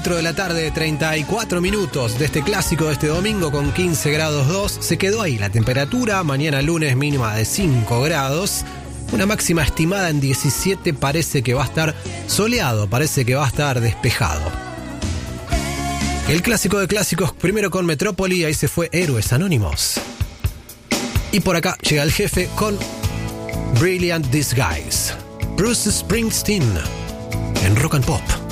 4 de la tarde, 34 minutos de este clásico de este domingo con 15 grados 2. Se quedó ahí la temperatura. Mañana lunes mínima de 5 grados. Una máxima estimada en 17. Parece que va a estar soleado, parece que va a estar despejado. El clásico de clásicos, primero con Metrópoli, ahí se fue Héroes Anónimos. Y por acá llega el jefe con Brilliant Disguise. Bruce Springsteen en Rock and Pop.